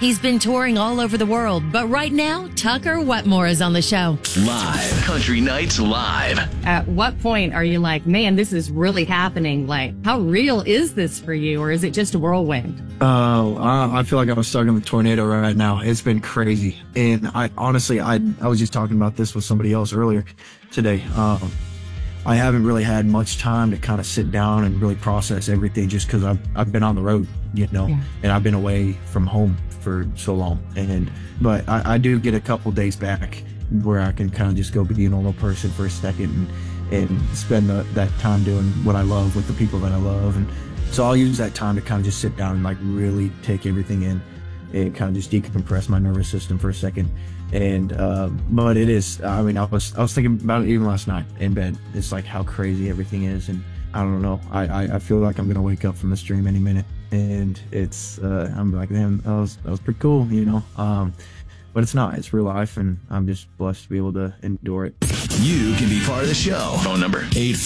He's been touring all over the world, but right now, Tucker Wetmore is on the show. Live. Country Nights Live. At what point are you like, man, this is really happening? Like, how real is this for you? Or is it just a whirlwind? I feel like I'm stuck in the tornado right now. It's been crazy. And I honestly was just talking about this with somebody else earlier today. I haven't really had much time to kind of sit down and really process everything just because I've been on the road, and I've been away from home for so long. But I do get a couple days back where I can kind of just go be a normal person for a second and spend that time doing what I love with the people that I love. And so I'll use that time to kind of just sit down and like really take everything in and kind of just decompress my nervous system for a second. But it is, I was thinking about it even last night in bed. It's like how crazy everything is. And I don't know, I feel like I'm going to wake up from this dream any minute. And it's, I'm like, man, that was pretty cool, but it's not, it's real life. And I'm just blessed to be able to endure it. You can be part of the show. Phone number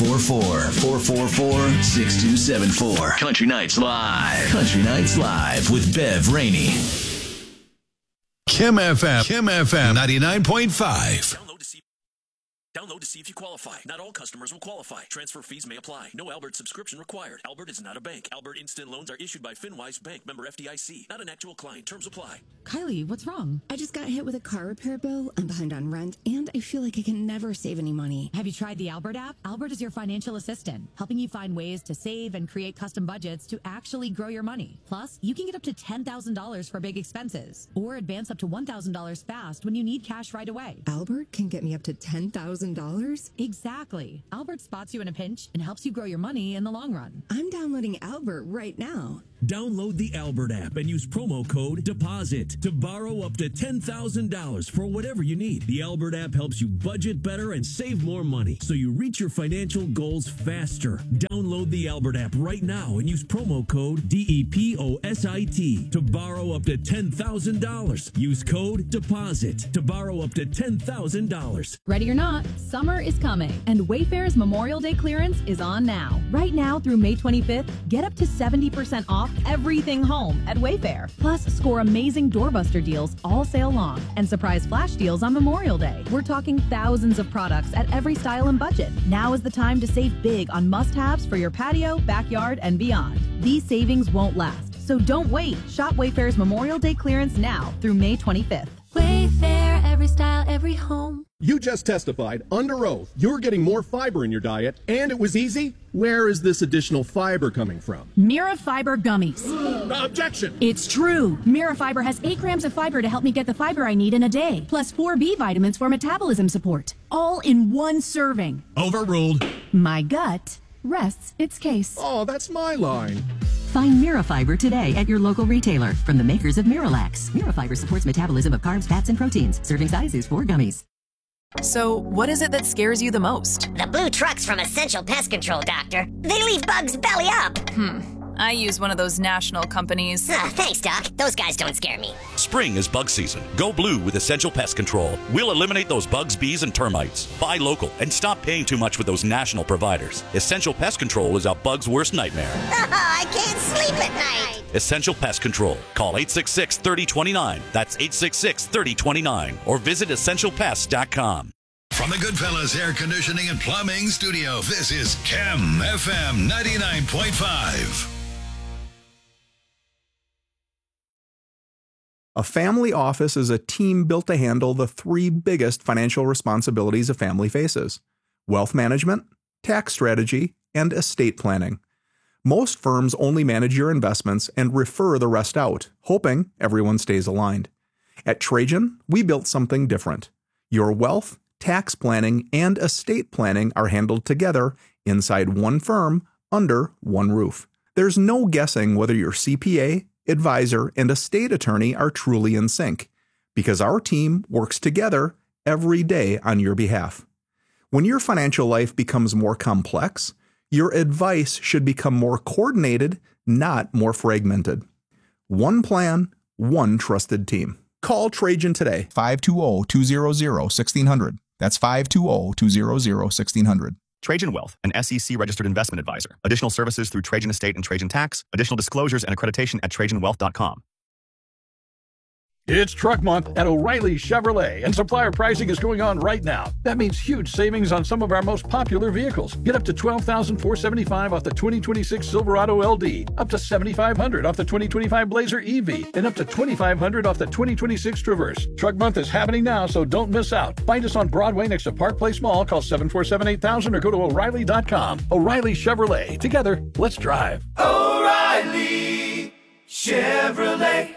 844-444-6274. Country Nights Live. Country Nights Live with Bev Rainey. Kim FM 99.5. Download to see if you qualify. Not all customers will qualify. Transfer fees may apply. No Albert subscription required. Albert is not a bank. Albert Instant Loans are issued by FinWise Bank, member FDIC. Not an actual client. Terms apply. Kylie, what's wrong? I just got hit with a car repair bill. I'm behind on rent, and I feel like I can never save any money. Have you tried the Albert app? Albert is your financial assistant, helping you find ways to save and create custom budgets to actually grow your money. Plus, you can get up to $10,000 for big expenses, or advance up to $1,000 fast when you need cash right away. Albert can get me up to $10,000? Exactly. Albert spots you in a pinch and helps you grow your money in the long run. I'm downloading Albert right now. Download the Albert app and use promo code DEPOSIT to borrow up to $10,000 for whatever you need. The Albert app helps you budget better and save more money so you reach your financial goals faster. Download the Albert app right now and use promo code DEPOSIT to borrow up to $10,000. Use code DEPOSIT to borrow up to $10,000. Ready or not, summer is coming, and Wayfair's Memorial Day clearance is on now. Right now through May 25th, get up to 70% off everything home at Wayfair. Plus, score amazing doorbuster deals all sale long and surprise flash deals on Memorial Day. We're talking thousands of products at every style and budget. Now is the time to save big on must-haves for your patio, backyard, and beyond. These savings won't last, so don't wait. Shop Wayfair's Memorial Day clearance now through May 25th. Wayfair, every style, every home. You just testified under oath you're getting more fiber in your diet, and it was easy. Where is this additional fiber coming from? Mirafiber gummies. Objection! It's true. Mirafiber has 8 grams of fiber to help me get the fiber I need in a day, plus 4 B vitamins for metabolism support, all in one serving. Overruled. My gut rests its case. Oh, that's my line. Find Mirafiber today at your local retailer from the makers of Miralax. Mirafiber supports metabolism of carbs, fats, and proteins. Serving size is 4 gummies. So, what is it that scares you the most? The blue trucks from Essential Pest Control, Doctor. They leave bugs belly up. I use one of those national companies. Thanks, Doc. Those guys don't scare me. Spring is bug season. Go blue with Essential Pest Control. We'll eliminate those bugs, bees, and termites. Buy local and stop paying too much with those national providers. Essential Pest Control is a bug's worst nightmare. I can't sleep at night. Essential Pest Control. Call 866-3029. That's 866-3029. Or visit EssentialPest.com. From the Goodfellas Air Conditioning and Plumbing Studio, this is Kim FM 99.5. A family office is a team built to handle the 3 biggest financial responsibilities a family faces: wealth management, tax strategy, and estate planning. Most firms only manage your investments and refer the rest out, hoping everyone stays aligned. At Trajan, we built something different. Your wealth, tax planning, and estate planning are handled together inside one firm under one roof. There's no guessing whether your CPA, advisor, and estate attorney are truly in sync, because our team works together every day on your behalf. When your financial life becomes more complex, your advice should become more coordinated, not more fragmented. One plan, one trusted team. Call Trajan today. 520-200-1600. That's 520-200-1600. Trajan Wealth, an SEC-registered investment advisor. Additional services through Trajan Estate and Trajan Tax. Additional disclosures and accreditation at TrajanWealth.com. It's Truck Month at O'Reilly Chevrolet, and supplier pricing is going on right now. That means huge savings on some of our most popular vehicles. Get up to $12,475 off the 2026 Silverado LD, up to $7,500 off the 2025 Blazer EV, and up to $2,500 off the 2026 Traverse. Truck Month is happening now, so don't miss out. Find us on Broadway next to Park Place Mall. Call 747-8000 or go to O'Reilly.com. O'Reilly Chevrolet. Together, let's drive. O'Reilly Chevrolet.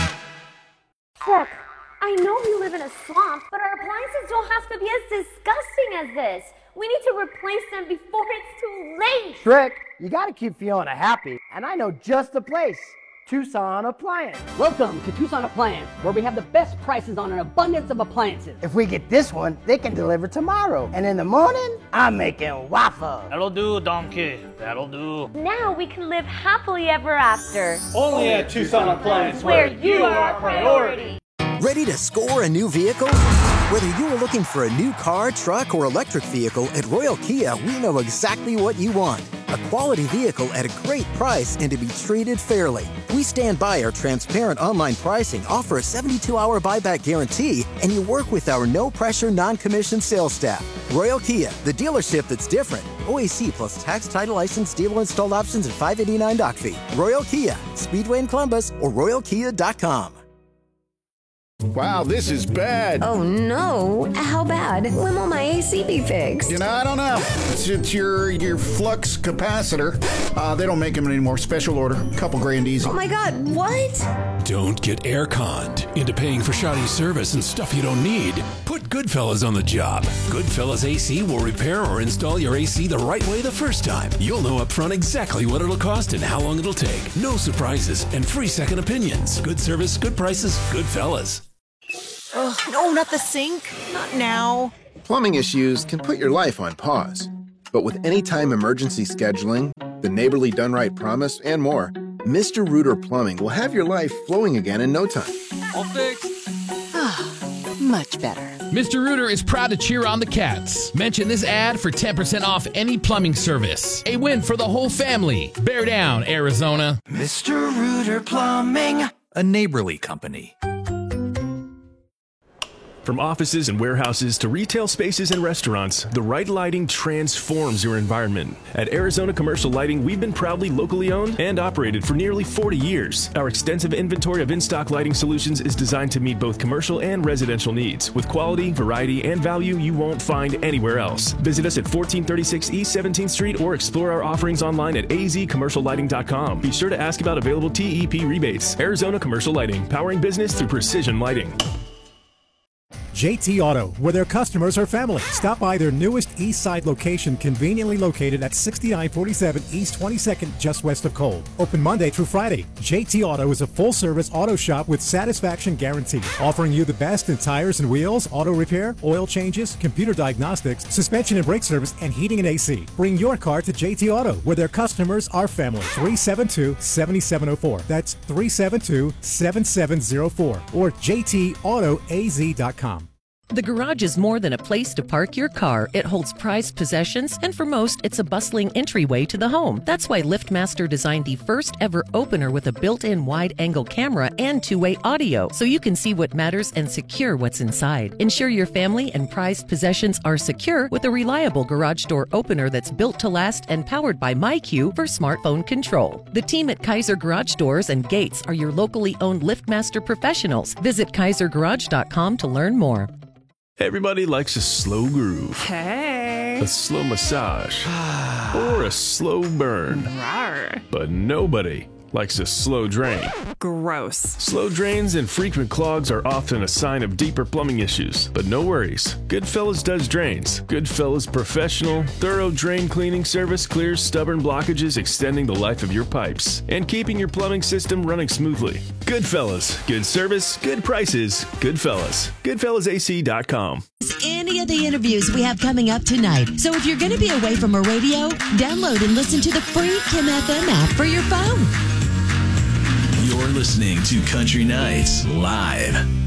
Look, I know we live in a swamp, but our appliances don't have to be as disgusting as this. We need to replace them before it's too late. Trick, you gotta keep Fiona happy, and I know just the place. Tucson Appliance. Welcome to Tucson Appliance, where we have the best prices on an abundance of appliances. If we get this one, they can deliver tomorrow. And in the morning, I'm making waffles. That'll do, donkey. That'll do. Now we can live happily ever after. Only at Tucson Appliance, where you are our priority. Ready to score a new vehicle? Whether you are looking for a new car, truck, or electric vehicle, at Royal Kia, we know exactly what you want. A quality vehicle at a great price and to be treated fairly. We stand by our transparent online pricing, offer a 72-hour buyback guarantee, and you work with our no-pressure, non-commissioned sales staff. Royal Kia, the dealership that's different. OAC plus tax, title, license, dealer installed options, and $589 doc fee. Royal Kia, Speedway in Columbus, or royalkia.com. Wow, this is bad. Oh no, how bad? When will my AC be fixed? You know, I don't know. It's your flux capacitor. They don't make them anymore. Special order. Couple grand easy. Oh my God, what? Don't get air-conned into paying for shoddy service and stuff you don't need. Put Goodfellas on the job. Goodfellas AC will repair or install your AC the right way the first time. You'll know up front exactly what it'll cost and how long it'll take. No surprises and free second opinions. Good service, good prices, Goodfellas. Ugh, no, not the sink. Not now. Plumbing issues can put your life on pause. But with anytime emergency scheduling, the Neighborly Done Right promise, and more, Mr. Rooter Plumbing will have your life flowing again in no time. All fixed. Much better. Mr. Rooter is proud to cheer on the Cats. Mention this ad for 10% off any plumbing service. A win for the whole family. Bear down, Arizona. Mr. Rooter Plumbing, a Neighborly company. From offices and warehouses to retail spaces and restaurants, the right lighting transforms your environment. At Arizona Commercial Lighting, we've been proudly locally owned and operated for nearly 40 years. Our extensive inventory of in-stock lighting solutions is designed to meet both commercial and residential needs, with quality, variety, and value you won't find anywhere else. Visit us at 1436 East 17th Street or explore our offerings online at azcommerciallighting.com. Be sure to ask about available TEP rebates. Arizona Commercial Lighting, powering business through precision lighting. JT Auto, where their customers are family. Stop by their newest East Side location, conveniently located at 6947 East 22nd, just west of Cole. Open Monday through Friday. JT Auto is a full-service auto shop with satisfaction guarantee, offering you the best in tires and wheels, auto repair, oil changes, computer diagnostics, suspension and brake service, and heating and AC. Bring your car to JT Auto, where their customers are family. 372-7704. That's 372-7704. Or jtautoaz.com. The garage is more than a place to park your car. It holds prized possessions, and for most, it's a bustling entryway to the home. That's why LiftMaster designed the first ever opener with a built-in wide-angle camera and two-way audio, so you can see what matters and secure what's inside. Ensure your family and prized possessions are secure with a reliable garage door opener that's built to last and powered by MyQ for smartphone control. The team at Kaiser Garage Doors and Gates are your locally owned LiftMaster professionals. Visit kaisergarage.com to learn more. Everybody likes a slow groove, Hey. a slow massage, or a slow burn. Rawr. But nobody likes a slow drain. Gross. Slow drains and frequent clogs are often a sign of deeper plumbing issues, but no worries. Goodfellas does drains. Goodfellas professional, thorough drain cleaning service clears stubborn blockages, extending the life of your pipes and keeping your plumbing system running smoothly. Goodfellas, good service, good prices, Goodfellas. Goodfellasac.com. Any of the interviews we have coming up tonight. So if you're going to be away from a radio, download and listen to the free Kim FM app for your phone. You're listening to Country Nights Live.